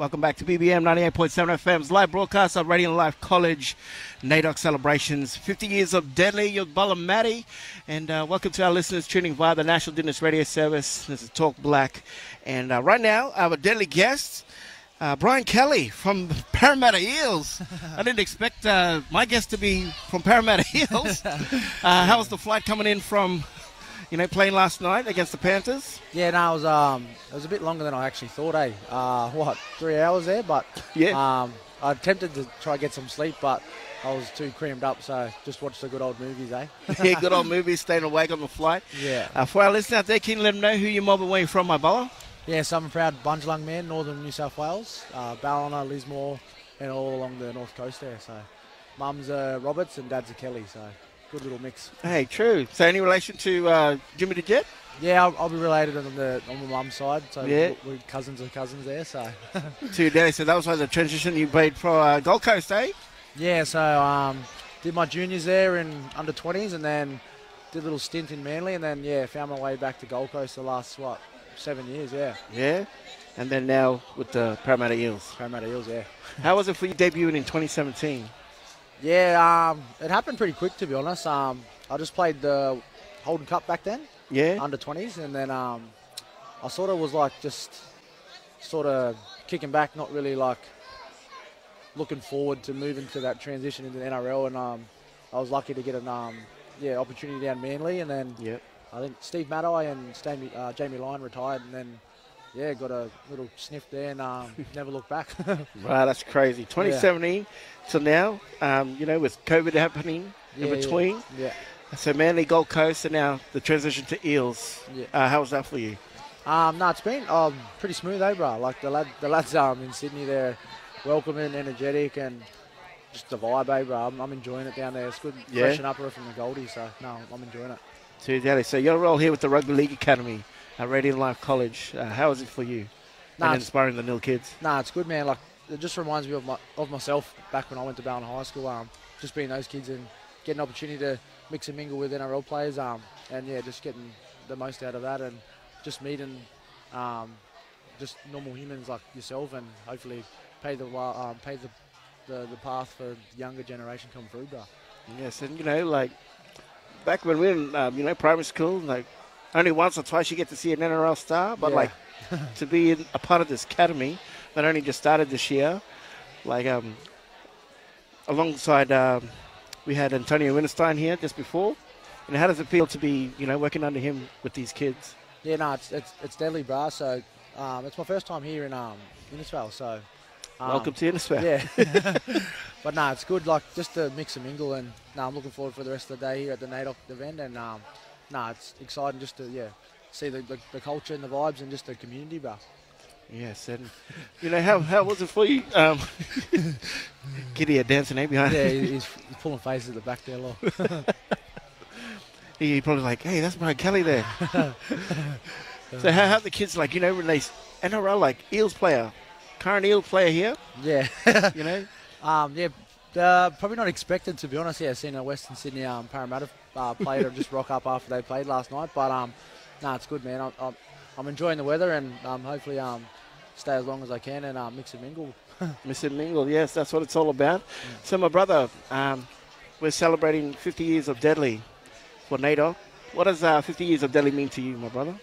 Welcome back to BBM 98.7 FM's live broadcast of Radiant Life College NAIDOC celebrations. 50 years of Deadly, your Matty. And welcome to our listeners tuning via the National Dinners Radio Service. This is Talk Black. And right now, I have a deadly guest, Brian Kelly from Parramatta Eels. I didn't expect my guest to be from Parramatta Eels. How was the flight coming in from... playing last night against the Panthers? Yeah, no, it was a bit longer than I actually thought, 3 hours there? But yeah. I attempted to try to get some sleep, but I was too crammed up, so just watched the good old movies, Yeah, good old movies, staying awake on the flight. Yeah. For our listeners out there, can you let them know who you're mob and where you're from, my brother? Yeah, so I'm a proud Bundjalung man, northern New South Wales, Ballina, Lismore, and all along the north coast there. So mum's a Roberts and dad's a Kelly, so... good little mix. Hey, true. So any relation to Jimmy the Jet? Yeah, I'll be related on my mum's side. So yeah. We're cousins of cousins there. So to Daddy. So that was the transition you played for Gold Coast, eh? Yeah. So did my juniors there in under 20s, and then did a little stint in Manly, and then found my way back to Gold Coast the last 7 years. Yeah. Yeah. And then now with the Parramatta Eels. Parramatta Eels, yeah. How was it for you debuting in 2017? Yeah, it happened pretty quick, to be honest. I just played the Holden Cup back then, under 20s, and then I sort of was kicking back, not really looking forward to moving to that transition into the NRL, and I was lucky to get an opportunity down Manly, and then I think Steve Matai and Jamie Lyon retired, and then got a little sniff there and never looked back. Right, that's crazy. 2017 till now, with COVID happening in between. Yeah. So Manly, Gold Coast, and now the transition to Eels. Yeah. How was that for you? No, it's been pretty smooth, bro. Like the lads in Sydney, they're welcoming, energetic, and just the vibe, bro. I'm enjoying it down there. It's good, freshen up from the Goldies. So no, I'm enjoying it. So your role here with the Rugby League Academy at Radiant Life College, how is it for you? And inspiring the nil kids? It's good, man. It just reminds me of myself back when I went to Ballina High School. Just being those kids and getting an opportunity to mix and mingle with NRL players. Just getting the most out of that and just meeting just normal humans like yourself, and hopefully pave the path for the younger generation come through, bro. Yes, and back when we were in primary school, only once or twice you get to see an NRL star, but to be a part of this academy that only just started this year, alongside we had Antonio Winterstein here just before. And how does it feel to be working under him with these kids? Yeah, no, it's deadly, bro. So it's my first time here in Innisfail, so welcome to Innisfail. Yeah, but no, it's good. Just to mix and mingle, and I'm looking forward for the rest of the day here at the NAIDOC event, and it's exciting just to see the culture and the vibes and just the community, bro. Yes, and how was it for you? Giddy dancing behind. Yeah, he's pulling faces at the back there, look. He probably hey, that's Brian Kelly there. So how the kids when they NRL Eels player, current Eels player here? Yeah, probably not expected, to be honest. Yeah, seeing a Western Sydney Parramatta player just rock up after they played last night. But it's good, man. I'm enjoying the weather, and hopefully stay as long as I can and mix and mingle. Mix and mingle, yes, that's what it's all about. So my brother, we're celebrating 50 years of Deadly for NAIDOC. What does 50 years of Deadly mean to you, my brother?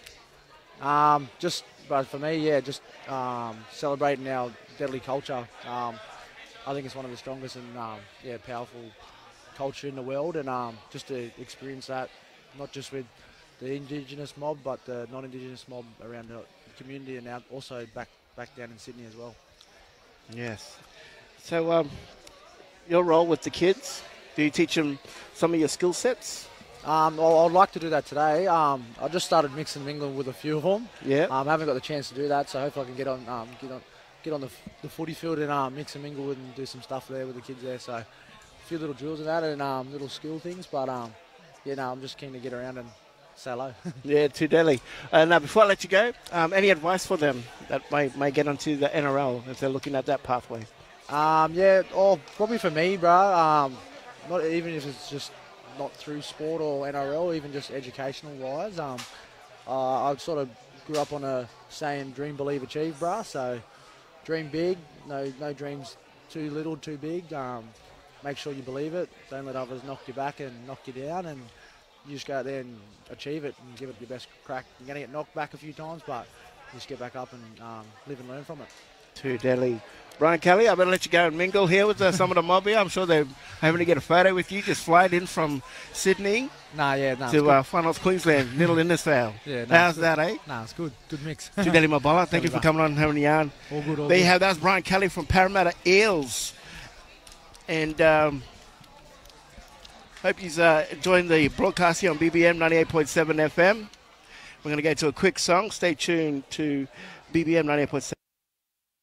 But for me, just celebrating our Deadly culture. I think it's one of the strongest and powerful culture in the world, and just to experience that, not just with the Indigenous mob, but the non-Indigenous mob around the community, and now also back down in Sydney as well. Yes. So your role with the kids, do you teach them some of your skill sets? I'd like to do that today. I just started mixing and mingling with a few of them. Yeah. I haven't got the chance to do that, so hopefully I can get on the footy field and mix and mingle and do some stuff there with the kids there. So a few little drills and that, and little skill things. But I'm just keen to get around and say hello. Yeah, too deadly. Now, before I let you go, any advice for them that may get onto the NRL if they're looking at that pathway? Probably for me, bro. Not even if it's just not through sport or NRL, even just educational wise. I sort of grew up on a saying, dream, believe, achieve, bruh. So dream big. No dreams too little, too big. Make sure you believe it. Don't let others knock you back and knock you down. And you just go out there and achieve it and give it your best crack. You're going to get knocked back a few times, but just get back up and live and learn from it. Too deadly. Brian Kelly, I better let you go and mingle here with some of the mob here. I'm sure they're having to get a photo with you. Just flying in from Sydney to Far North Queensland, Little Innisfail. How's that, eh? Nah, it's good. Good mix. Too deadly, my baller. Thank you for coming on and having a yarn. All good, all there you good. have, that was Brian Kelly from Parramatta Eels. And hope you're enjoying the broadcast here on BBM 98.7 FM. We're going to go to a quick song. Stay tuned to BBM 98.7.